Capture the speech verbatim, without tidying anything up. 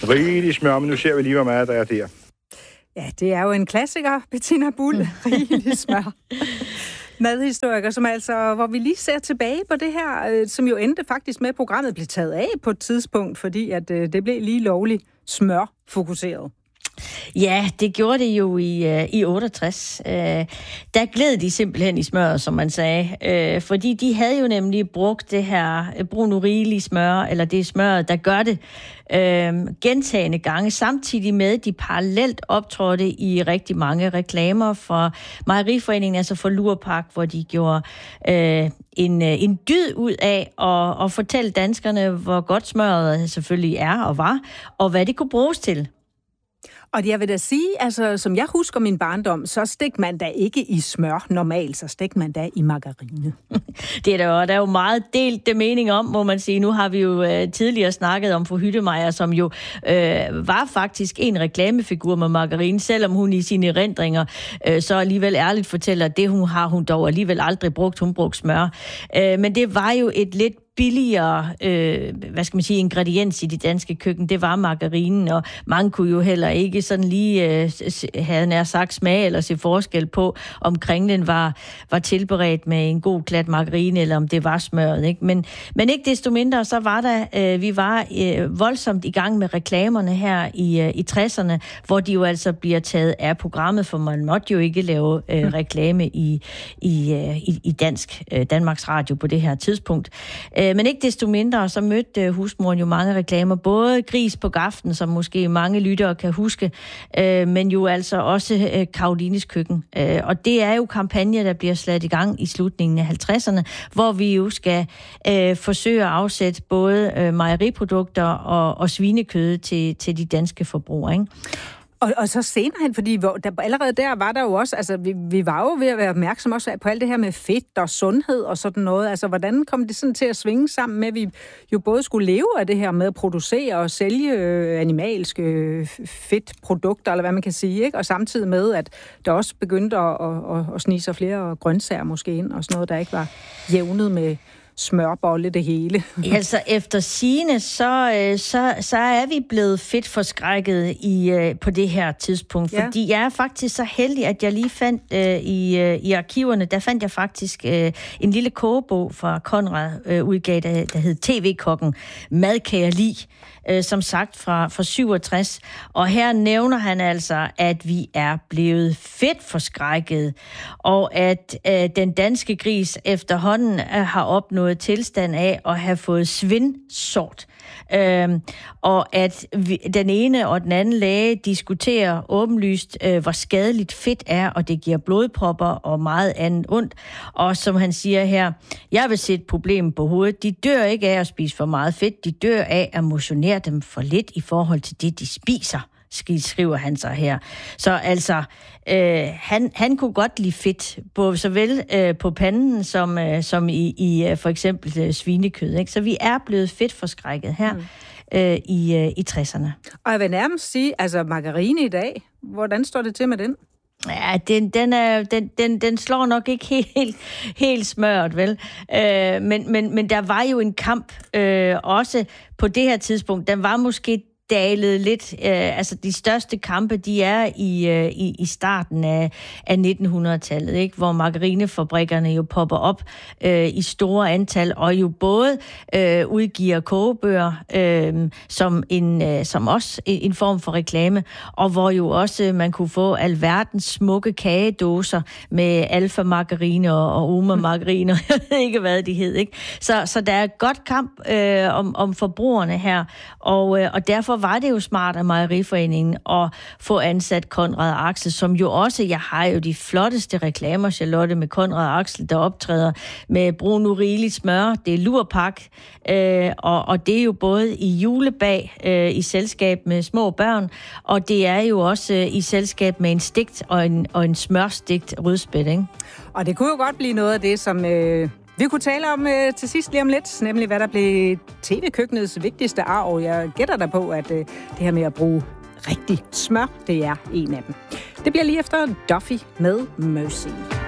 Rigelig smør, men nu ser vi lige, hvor meget der er der. Ja, det er jo en klassiker, Bettina Buhl. Rigelig smør. Madhistoriker, som altså, hvor vi lige ser tilbage på det her, øh, som jo endte faktisk med, at programmet blev taget af på et tidspunkt, fordi at øh, det blev lige lovligt smør-fokuseret. Ja, det gjorde det jo i, uh, i otteogtres. Uh, der gled de simpelthen i smør, som man sagde. Uh, fordi de havde jo nemlig brugt det her Bruno Rigli smør, eller det smør, der gør det, uh, gentagende gange, samtidig med, de parallelt optrådte i rigtig mange reklamer for Mejeriforeningen, altså for Lurpak, hvor de gjorde uh, en, uh, en dyd ud af at, at fortælle danskerne, hvor godt smøret selvfølgelig er og var, og hvad det kunne bruges til. Og jeg vil da sige, altså som jeg husker min barndom, så stik man da ikke i smør normalt, så stik man da i margarine. Det er der jo, der er jo meget delt det mening om, må man sige. Nu har vi jo øh, tidligere snakket om fru Hyttemeier, som jo øh, var faktisk en reklamefigur med margarine, selvom hun i sine erindringer øh, så alligevel ærligt fortæller, at det hun har hun dog alligevel aldrig brugt, hun brugte smør. Øh, men det var jo et lidt billigere, øh, hvad skal man sige, ingrediens i det danske køkken, det var margarinen, og mange kunne jo heller ikke sådan lige øh, have nær sagt smag eller se forskel på, om kringlen var, var tilberedt med en god klat margarine, eller om det var smøret, ikke? Men, men ikke desto mindre, så var der, øh, vi var øh, voldsomt i gang med reklamerne her i, øh, i tresserne, hvor de jo altså bliver taget af programmet, for man måtte jo ikke lave øh, reklame i, i, øh, i, i dansk, øh, Danmarks Radio på det her tidspunkt. Men ikke desto mindre, så mødte husmoren jo mange reklamer, både Gris på Gaften, som måske mange lyttere kan huske, men jo altså også Karolines Køkken. Og det er jo kampagner, der bliver sat i gang i slutningen af halvtredserne, hvor vi jo skal forsøge at afsætte både mejeriprodukter og, og svinekød til, til de danske forbrugere, ikke? Og, og så senere hen, fordi hvor, der, allerede der var der jo også, altså vi, vi var jo ved at være opmærksomme også på alt det her med fedt og sundhed og sådan noget. Altså hvordan kom det sådan til at svinge sammen med, at vi jo både skulle leve af det her med at producere og sælge øh, animalske øh, fedtprodukter, eller hvad man kan sige, ikke? Og samtidig med, at der også begyndte at, at, at, at snige sig flere grøntsager måske ind, og sådan noget, der ikke var jævnet med smørbolle det hele. Altså efter sigende, så, så, så er vi blevet fedt forskrækket i, på det her tidspunkt, ja. Fordi jeg er faktisk så heldig, at jeg lige fandt uh, i, uh, i arkiverne, der fandt jeg faktisk uh, en lille kogebog fra Conrad uh, udgav, der, der hed T V-kokken, Mad kan jeg lide, uh, som sagt fra, fra syvogtres, og her nævner han altså, at vi er blevet fedt forskrækket, og at uh, den danske gris efterhånden uh, har opnået tilstand af at have fået svindsort. Øhm, og at vi, den ene og den anden læge diskuterer åbenlyst, øh, hvor skadeligt fedt er, og det giver blodpropper og meget andet ondt. Og som han siger her, jeg vil se et problem på hovedet. De dør ikke af at spise for meget fedt, de dør af at motionere dem for lidt i forhold til det, de spiser, skriver han så her. Så altså, øh, han, han kunne godt lide fedt, på, såvel øh, på panden, som, øh, som i, i øh, for eksempel øh, svinekød. Ikke? Så vi er blevet fedt forskrækket her mm. øh, i, øh, i tresserne. Og jeg vil nærmest sige, altså margarine i dag, hvordan står det til med den? Ja, den, den, er, den, den, den slår nok ikke helt, helt smørt, vel? Øh, men, men, men der var jo en kamp, øh, også på det her tidspunkt. Den var måske dalet lidt. Øh, altså, de største kampe, de er i, øh, i, i starten af, af nitten hundrede-tallet, ikke? Hvor margarinefabrikkerne jo popper op øh, i store antal, og jo både øh, udgiver kogebøger, øh, som, en, øh, som også en form for reklame, og hvor jo også man kunne få alverdens smukke kagedåser med alfa-margarine og, og oma-margarine, og jeg ved ikke, hvad de hed, ikke? Så, så der er et godt kamp øh, om, om forbrugerne her, og, øh, og derfor var det jo smart af Mejeriforeningen at få ansat Conrad og Axel, som jo også, jeg har jo de flotteste reklamer, Charlotte, med Conrad og Axel, der optræder med Bruno Rigli smør, det er Lurpak, øh, og, og det er jo både i julebag øh, i selskab med små børn, og det er jo også øh, i selskab med en stegt og en, og en smørstegt rødspæt, ikke? Og det kunne jo godt blive noget af det, som øh, vi kunne tale om øh, til sidst lige om lidt, nemlig hvad der blev T V-køkkenets vigtigste arv. Jeg gætter dig på, at øh, det her med at bruge rigtig smør, det er en af dem. Det bliver lige efter Duffy med Mercy.